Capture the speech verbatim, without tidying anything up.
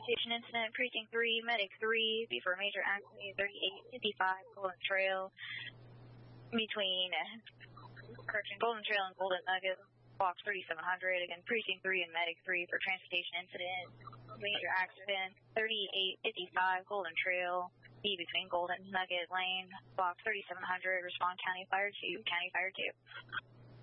transportation incident, precinct three, medic three, be for a major accident, thirty-eight fifty-five Golden Trail, between correction, Golden Trail and Golden Nugget, block thirty-seven hundred. Again, precinct three and medic three for transportation incident, major accident, thirty-eight fifty-five Golden Trail, be between Golden Nugget Lane, block thirty-seven hundred. Respond County Fire two, County Fire two.